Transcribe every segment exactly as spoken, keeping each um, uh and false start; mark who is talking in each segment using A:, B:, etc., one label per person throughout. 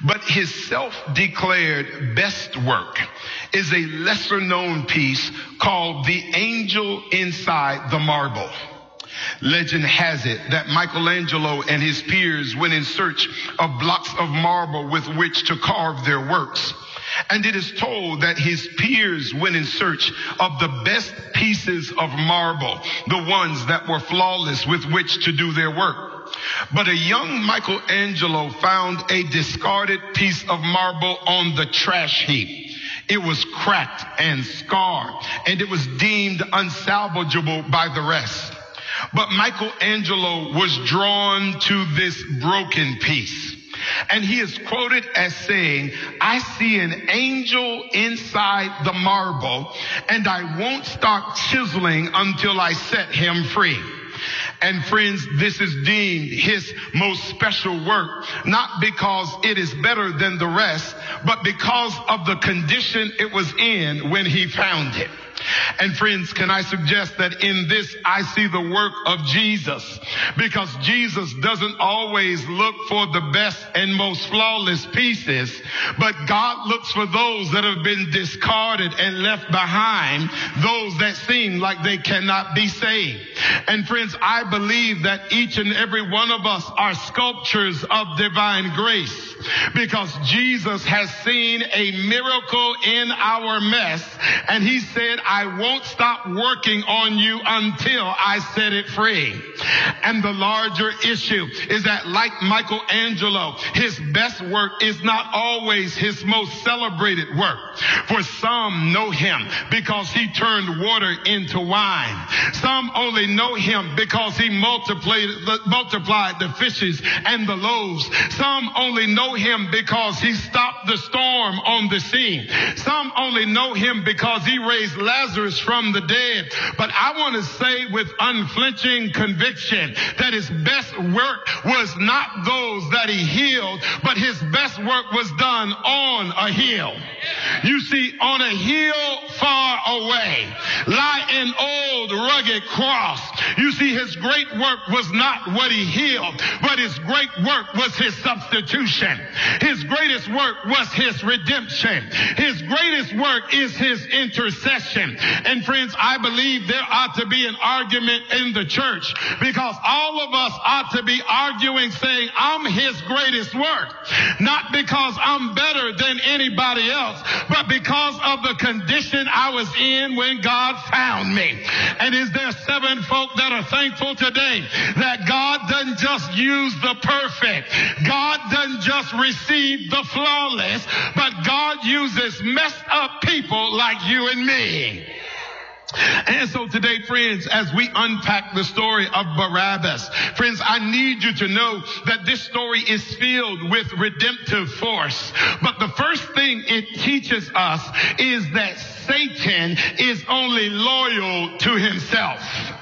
A: But his self-declared best work is a lesser-known piece called The Angel Inside the Marble. Legend has it that Michelangelo and his peers went in search of blocks of marble with which to carve their works. And it is told that his peers went in search of the best pieces of marble, the ones that were flawless with which to do their work. But a young Michelangelo found a discarded piece of marble on the trash heap. It was cracked and scarred, and it was deemed unsalvageable by the rest. But Michelangelo was drawn to this broken piece. And he is quoted as saying, "I see an angel inside the marble, and I won't start chiseling until I set him free." And friends, this is deemed his most special work, not because it is better than the rest, but because of the condition it was in when he found it. And friends, can I suggest that in this I see the work of Jesus, because Jesus doesn't always look for the best and most flawless pieces, but God looks for those that have been discarded and left behind, those that seem like they cannot be saved. And friends, I believe that each and every one of us are sculptures of divine grace, because Jesus has seen a miracle in our mess, and he said, "I won't stop working on you until I set it free." And the larger issue is that, like Michelangelo, his best work is not always his most celebrated work. For some know him because he turned water into wine. Some only know him because he multiplied, multiplied the fishes and the loaves. Some only know him because he stopped the storm on the sea. Some only know him because he raised Lazarus from the dead. But I want to say with unflinching conviction that his best work was not those that he healed, but his best work was done on a hill. You see, on a hill far away lie an old rugged cross. You see, his great work was not what he healed, but his great work was his substitution. His greatest work was his redemption. His greatest work is his intercession. And friends, I believe there ought to be an argument in the church, because all of us ought to be arguing, saying, "I'm his greatest work," not because I'm better than anybody else, but because of the condition I was in when God found me. And is there seven folk that are thankful today that God doesn't just use the perfect, God doesn't just receive the flawless, but God uses messed up people like you and me. And so today, friends, as we unpack the story of Barabbas, friends, I need you to know that this story is filled with redemptive force. But the first thing it teaches us is that Satan is only loyal to himself.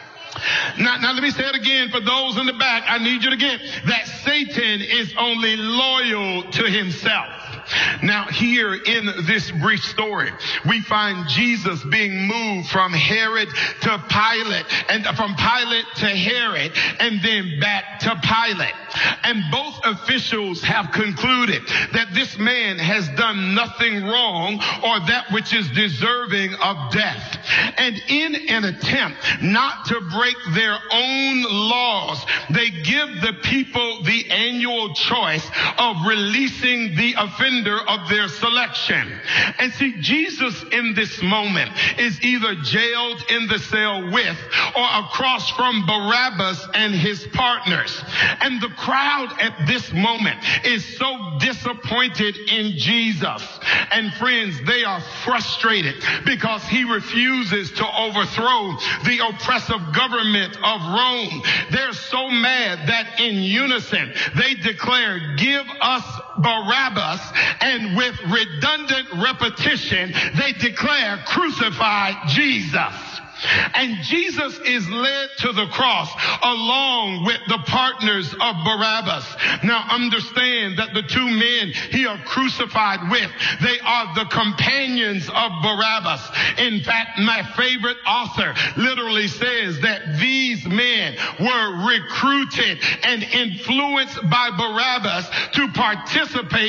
A: Now, now let me say it again for those in the back. I need you to get that Satan is only loyal to himself. Now, here in this brief story, we find Jesus being moved from Herod to Pilate, and from Pilate to Herod, and then back to Pilate. And both officials have concluded that this man has done nothing wrong or that which is deserving of death. And in an attempt not to break their own laws, they give the people the annual choice of releasing the offender of their selection. And see, Jesus in this moment is either jailed in the cell with or across from Barabbas and his partners. And the crowd at this moment is so disappointed in Jesus. And friends, they are frustrated because he refuses to overthrow the oppressive government of Rome. They're so mad that in unison they declare, "Give us Barabbas," and with redundant repetition they declare, "Crucify Jesus." And Jesus is led to the cross along with the partners of Barabbas. Now understand that the two men he are crucified with, they are the companions of Barabbas. In fact, my favorite author literally says that these men were recruited and influenced by Barabbas to participate